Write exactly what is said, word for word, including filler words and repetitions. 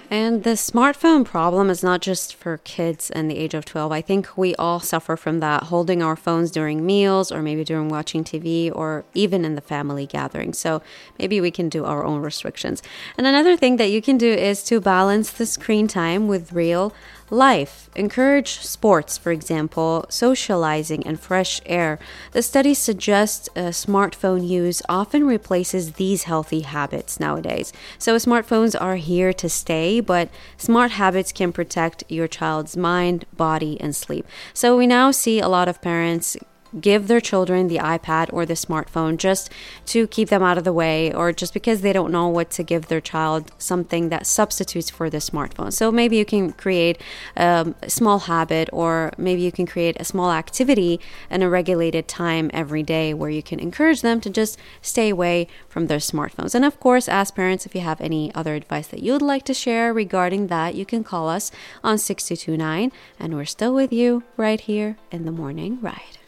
And the smartphone problem is not just for kids and the age of twelve. I think we all suffer from that, holding our phones during meals or maybe during watching T V or even in the family gathering. So maybe we can do our own restrictions. And another thing that you can do is to balance the screen time with real life. Encourage sports, for example, socializing and fresh air. The studies suggest uh, smartphone use often replaces these healthy habits nowadays. So smartphones are here to stay, but smart habits can protect your child's mind, body, and sleep. So we now see a lot of parents give their children the iPad or the smartphone just to keep them out of the way, or just because they don't know what to give their child, something that substitutes for the smartphone. So maybe you can create um, a small habit, or maybe you can create a small activity and a regulated time every day where you can encourage them to just stay away from their smartphones. And of course, as parents, if you have any other advice that you'd like to share regarding that, you can call us on six two two nine, and we're still with you right here in the morning ride.